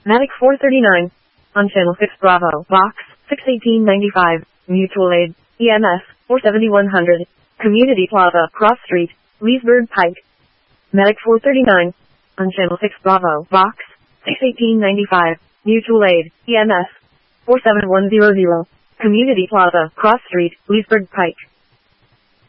Matic 439. On Channel 6 Bravo, Box 61895, Mutual Aid, EMS 47100, Community Plaza, Cross Street, Leesburg Pike. Matic 439. On Channel 6 Bravo, Box 61895, Mutual Aid, EMS 47100, Community Plaza, Cross Street, Leesburg Pike.